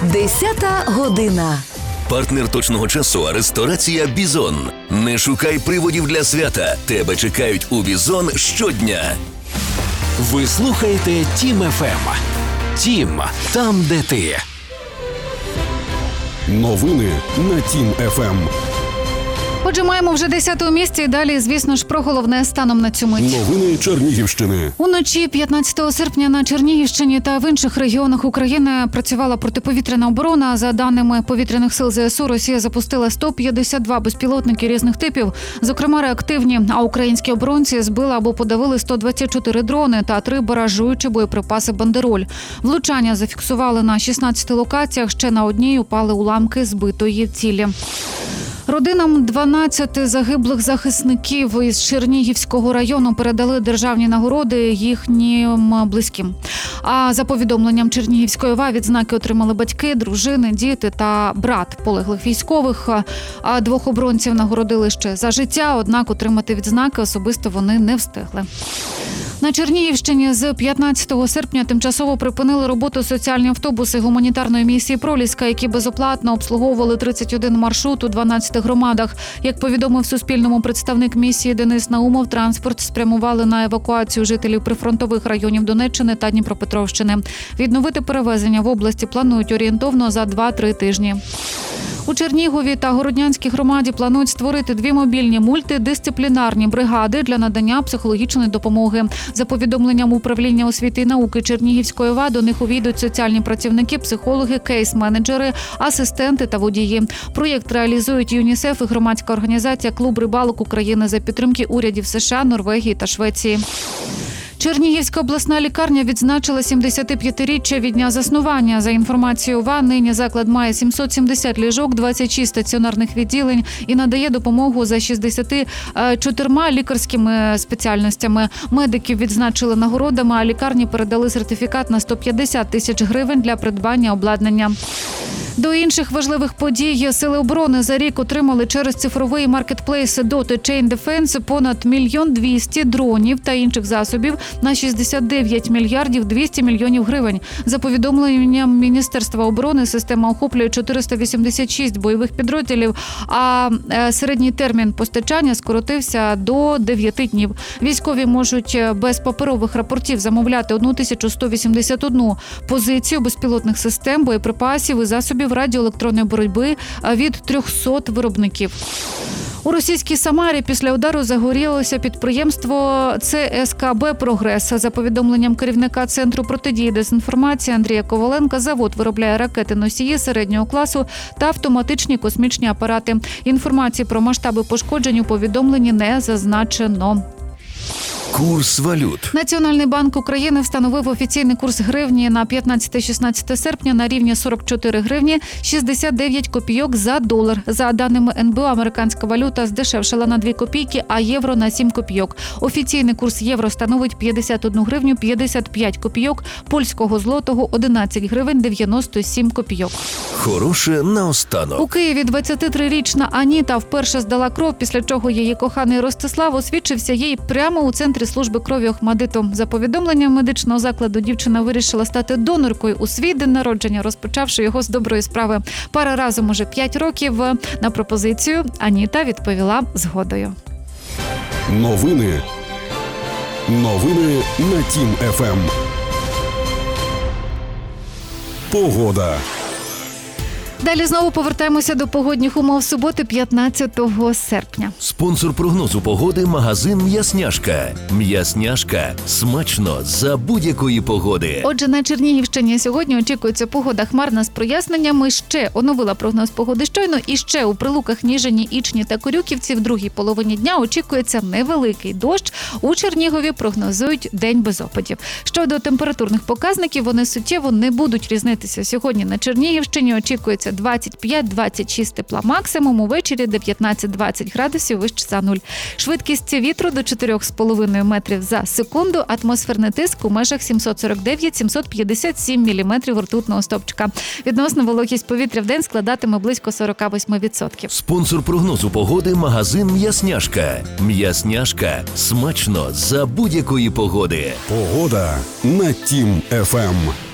10 година. Партнер точного часу – ресторація «Бізон». Не шукай приводів для свята. Тебе чекають у «Бізон» щодня. Ви слухаєте Тім ФМ. Тім – там, де ти. Новини на Тім ФМ. Отже, маємо вже 10-те місце і далі, звісно ж, про головне станом на цю мить. Новини Чернігівщини. Уночі 15 серпня на Чернігівщині та в інших регіонах України працювала протиповітряна оборона. За даними повітряних сил ЗСУ, Росія запустила 152 безпілотники різних типів, зокрема реактивні, а українські оборонці збили або подавили 124 дрони та 3 баражуючі боєприпаси «Бандероль». Влучання зафіксували на 16 локаціях, ще на одній упали уламки збитої цілі. Родинам 12 загиблих захисників із Чернігівського району передали державні нагороди їхнім близьким. А за повідомленням Чернігівської ОВА відзнаки отримали батьки, дружини, діти та брат полеглих військових. А 2 оборонців нагородили ще за життя, однак отримати відзнаки особисто вони не встигли. На Чернігівщині з 15 серпня тимчасово припинили роботу соціальні автобуси гуманітарної місії «Проліска», які безоплатно обслуговували 31 маршрут у 12 громадах. Як повідомив Суспільному представник місії Денис Наумов, транспорт спрямували на евакуацію жителів прифронтових районів Донеччини та Дніпропетровщини. Відновити перевезення в області планують орієнтовно за 2-3 тижні. У Чернігові та Городнянській громаді планують створити 2 мобільні мультидисциплінарні бригади для надання психологічної допомоги. За повідомленням Управління освіти і науки Чернігівської ОВА, до них увійдуть соціальні працівники, психологи, кейс-менеджери, асистенти та водії. Проєкт реалізують ЮНІСЕФ і громадська організація «Клуб рибалок України» за підтримки урядів США, Норвегії та Швеції. Чернігівська обласна лікарня відзначила 75-річчя від дня заснування. За інформацією ОВА, нині заклад має 770 ліжок, 26 стаціонарних відділень і надає допомогу за 64 лікарськими спеціальностями. Медиків відзначили нагородами, а лікарні передали сертифікат на 150 тисяч гривень для придбання обладнання. До інших важливих подій Сили оборони за рік отримали через цифровий маркетплейс Dota Chain Defense понад 1 200 000 дронів та інших засобів на 69 мільярдів 200 мільйонів гривень. За повідомленням Міністерства оборони, система охоплює 486 бойових підрозділів, а середній термін постачання скоротився до 9 днів. Військові можуть без паперових рапортів замовляти 1181 позицію безпілотних систем, боєприпасів і засобів радіоелектронної боротьби від 300 виробників. У російській Самарі після удару загорілося підприємство ЦСКБ «Прогрес». За повідомленням керівника Центру протидії дезінформації Андрія Коваленка, завод виробляє ракети-носії середнього класу та автоматичні космічні апарати. Інформації про масштаби пошкоджень у повідомленні не зазначено. Курс валют. Національний банк України встановив офіційний курс гривні на 15-16 серпня на рівні 44 гривні 69 копійок за долар. За даними НБУ, американська валюта здешевшала на 2 копійки, а євро на 7 копійок. Офіційний курс євро становить 51 гривню 55 копійок, польського злотого 11 гривень 97 копійок. Хороше наостанок. У Києві 23-річна Аніта вперше здала кров, після чого її коханий Ростислав освідчився їй прямо у центрі служби крові Охмадиту. За повідомленням медичного закладу, дівчина вирішила стати доноркою у свій день народження, розпочавши його з доброї справи. Пара разом уже 5 років. На пропозицію Аніта відповіла згодою. Новини на Тім ФМ. Погода. Далі знову повертаємося до погодних умов суботи 15 серпня. Спонсор прогнозу погоди – магазин «М'ясняшка». «М'ясняшка» – смачно за будь-якої погоди. Отже, на Чернігівщині сьогодні очікується погода хмарна з проясненнями. Ще оновила прогноз погоди щойно. І ще у Прилуках, Ніжині, Ічні та Корюківці в другій половині дня очікується невеликий дощ. У Чернігові прогнозують день без опадів. Щодо температурних показників, вони суттєво не будуть різнитися. Сьогодні на Чернігівщині очікується 25-26 тепла максимум, увечері 19-20 градусів вище за нуль. Швидкість вітру до 4,5 метрів за секунду, атмосферний тиск у межах 749-757 міліметрів ртутного стовпчика. Відносна вологість повітря в день складатиме близько 48%. Спонсор прогнозу погоди – магазин «М'ясняшка». «М'ясняшка» – смачно за будь-якої погоди. Погода на Тім ФМ.